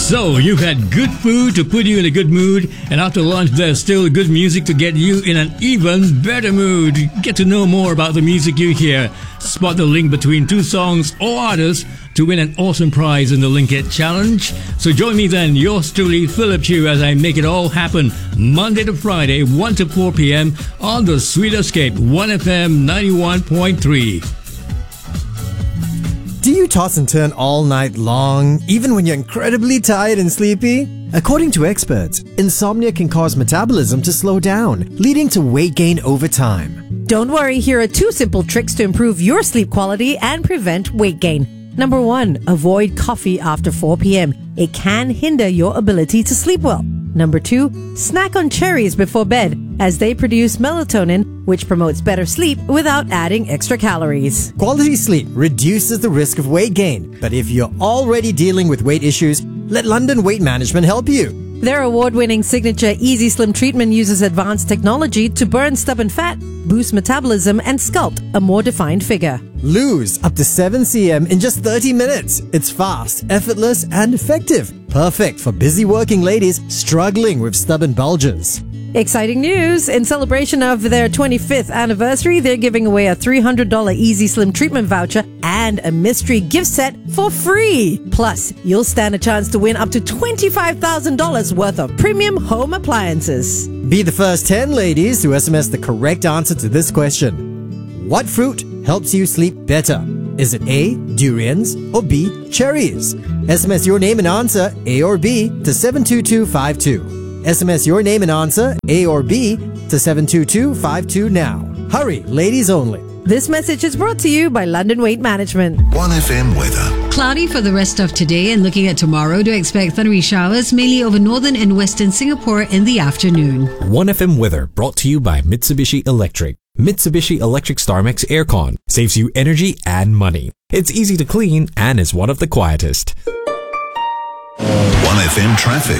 So, you've had good food to put you in a good mood, and after lunch there's still good music to get you in an even better mood. Get to know more about the music you hear. Spot the link between two songs or artists to win an awesome prize in the Link It Challenge. So join me then, yours truly, Philip Chew, as I make it all happen Monday to Friday, 1 to 4 p.m. on the Sweet Escape, 1FM 91.3. Do you toss and turn all night long, even when you're incredibly tired and sleepy? According to experts, insomnia can cause metabolism to slow down, leading to weight gain over time. Don't worry, here are 2 simple tricks to improve your sleep quality and prevent weight gain. Number 1, avoid coffee after 4 p.m. It can hinder your ability to sleep well. Number 2, snack on cherries before bed, as they produce melatonin, which promotes better sleep without adding extra calories. Quality sleep reduces the risk of weight gain, but if you're already dealing with weight issues, let London Weight Management help you. Their award-winning signature Easy Slim treatment uses advanced technology to burn stubborn fat, boost metabolism, and sculpt a more defined figure. Lose up to 7 cm in just 30 minutes. It's fast, effortless, and effective. Perfect for busy working ladies struggling with stubborn bulges. Exciting news! In celebration of their 25th anniversary, they're giving away a $300 Easy Slim treatment voucher and a mystery gift set for free. Plus, you'll stand a chance to win up to $25,000 worth of premium home appliances. Be the first 10 ladies to SMS the correct answer to this question. What fruit helps you sleep better? Is it A, durians, or B, cherries? SMS your name and answer, A or B, to 72252. SMS your name and answer, A or B, to 72252 now. Hurry, ladies only. This message is brought to you by London Weight Management. 1FM weather. Cloudy for the rest of today, and looking at tomorrow, do expect thundery showers mainly over northern and western Singapore in the afternoon. 1FM weather brought to you by Mitsubishi Electric. Mitsubishi Electric StarMax Aircon saves you energy and money. It's easy to clean and is one of the quietest. 1FM traffic.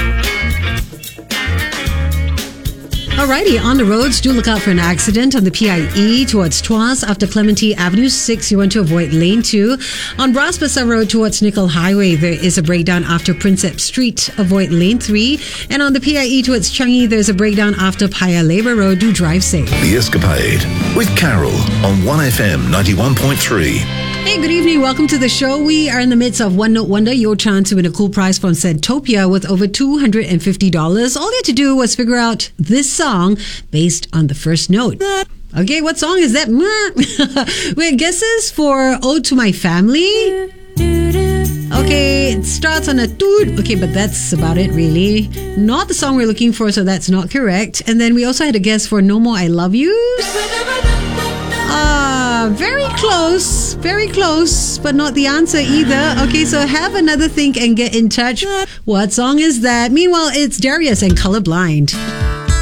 Alrighty, on the roads, do look out for an accident on the PIE towards Tuas after Clementi Avenue 6. You want to avoid lane 2. On Bras Basah Road towards Nickel Highway, there is a breakdown after Prinsep Street. Avoid lane 3. And on the PIE towards Changi, there's a breakdown after Paya Lebar Road. Do drive safe. The Escapade with Carol on 1FM 91.3. Hey, good evening. Welcome to the show. We are in the midst of One Note Wonder, your chance to win a cool prize from Centopia with over $250. All you had to do was figure out this song based on the first note. Okay, what song is that? We have guesses for Ode to My Family. Okay, it starts on a toot. Okay, but that's about it, really. Not the song we're looking for, so that's not correct. And then we also had a guess for No More I Love Yous. Very close, but not the answer either. Okay, so have another think and get in touch. What song is that? Meanwhile, it's Darius and Colorblind.